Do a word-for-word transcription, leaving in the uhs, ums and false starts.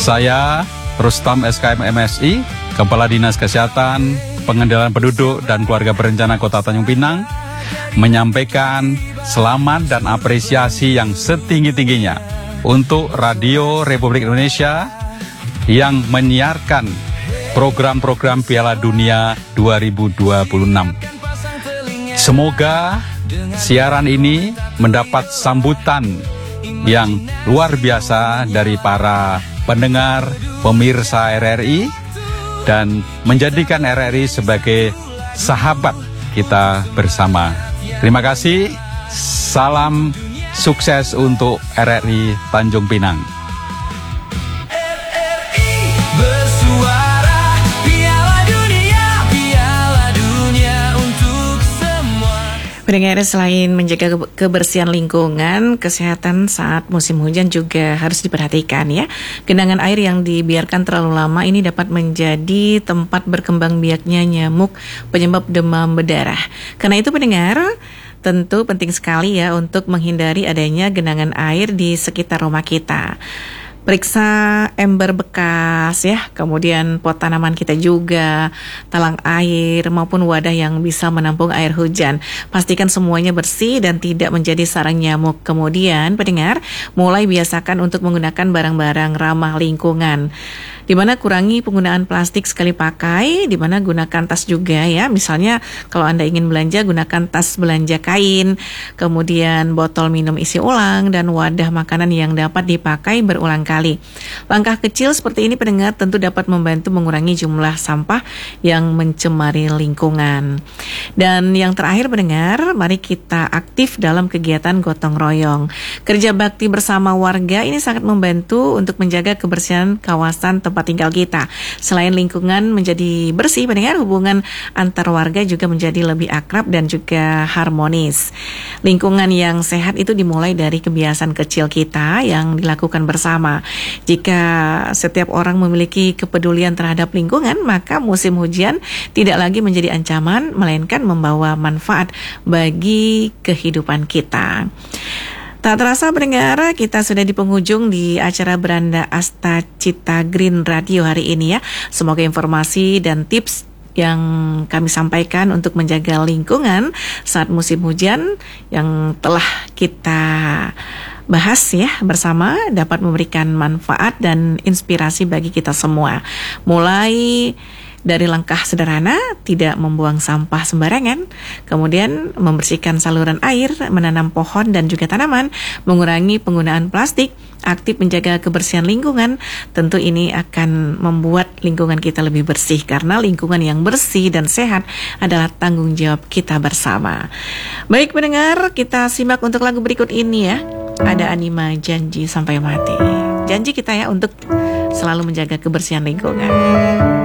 Saya Rustam S K M M Si, Kepala Dinas Kesehatan, Pengendalian Penduduk dan Keluarga Berencana Kota Tanjung Pinang, menyampaikan selamat dan apresiasi yang setinggi-tingginya untuk Radio Republik Indonesia yang menyiarkan program-program Piala Dunia dua ribu dua puluh enam. Semoga siaran ini mendapat sambutan yang luar biasa dari para pendengar, pemirsa R R I, dan menjadikan R R I sebagai sahabat kita bersama. Terima kasih, salam sukses untuk R R I Tanjung Pinang. Pendengar, selain menjaga kebersihan lingkungan, kesehatan saat musim hujan juga harus diperhatikan ya. Genangan air yang dibiarkan terlalu lama ini dapat menjadi tempat berkembang biaknya nyamuk penyebab demam berdarah. Karena itu pendengar, tentu penting sekali ya untuk menghindari adanya genangan air di sekitar rumah kita. Periksa ember bekas ya, kemudian pot tanaman kita juga, talang air maupun wadah yang bisa menampung air hujan. Pastikan semuanya bersih dan tidak menjadi sarang nyamuk. Kemudian pendengar, mulai biasakan untuk menggunakan barang-barang ramah lingkungan. Di mana kurangi penggunaan plastik sekali pakai, di mana gunakan tas juga ya. Misalnya kalau Anda ingin belanja, gunakan tas belanja kain, kemudian botol minum isi ulang dan wadah makanan yang dapat dipakai berulang kali. Langkah kecil seperti ini pendengar tentu dapat membantu mengurangi jumlah sampah yang mencemari lingkungan. Dan yang terakhir pendengar, mari kita aktif dalam kegiatan gotong royong. Kerja bakti bersama warga ini sangat membantu untuk menjaga kebersihan kawasan tempat tinggal kita. Selain lingkungan menjadi bersih pendengar, hubungan antar warga juga menjadi lebih akrab dan juga harmonis. Lingkungan yang sehat itu dimulai dari kebiasaan kecil kita yang dilakukan bersama. Jika setiap orang memiliki kepedulian terhadap lingkungan, maka musim hujan tidak lagi menjadi ancaman, melainkan membawa manfaat bagi kehidupan kita. Tak terasa pendengar, kita sudah di penghujung di acara Beranda Asta Cita Green Radio hari ini ya. Semoga informasi dan tips yang kami sampaikan untuk menjaga lingkungan saat musim hujan yang telah kita bahas ya bersama dapat memberikan manfaat dan inspirasi bagi kita semua. Mulai dari langkah sederhana, tidak membuang sampah sembarangan, kemudian membersihkan saluran air, menanam pohon dan juga tanaman, mengurangi penggunaan plastik, aktif menjaga kebersihan lingkungan. Tentu ini akan membuat lingkungan kita lebih bersih, karena lingkungan yang bersih dan sehat adalah tanggung jawab kita bersama. Baik pendengar, kita simak untuk lagu berikut ini ya. Ada Anima, Janji Sampai Mati. Janji kita ya untuk selalu menjaga kebersihan lingkungan.